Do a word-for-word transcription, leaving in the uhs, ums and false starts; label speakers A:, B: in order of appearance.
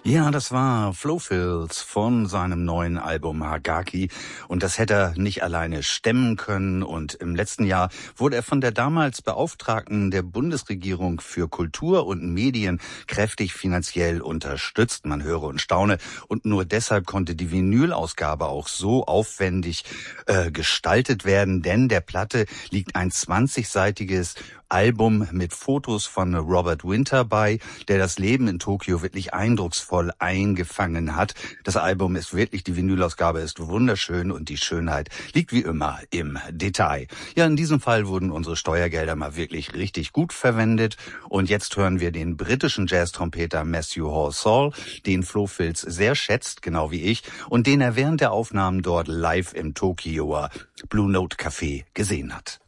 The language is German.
A: Ja, das war Flo Fils von seinem neuen Album Hagaki. Und das hätte er nicht alleine stemmen können. Und im letzten Jahr wurde er von der damals Beauftragten der Bundesregierung für Kultur und Medien kräftig finanziell unterstützt. Man höre und staune. Und nur deshalb konnte die Vinylausgabe auch so aufwendig äh, gestaltet werden. Denn der Platte liegt ein zwanzigseitiges Album mit Fotos von Robert Winter bei, der das Leben in Tokio wirklich eindrucksvoll eingefangen hat. Das Album ist wirklich, die Vinylausgabe ist wunderschön und die Schönheit liegt wie immer im Detail. Ja, in diesem Fall wurden unsere Steuergelder mal wirklich richtig gut verwendet und jetzt hören wir den britischen Jazz-Trompeter Matthew Halsall, den Flo Fils sehr schätzt, genau wie ich, und den er während der Aufnahmen dort live im Tokioer Blue Note Café gesehen hat.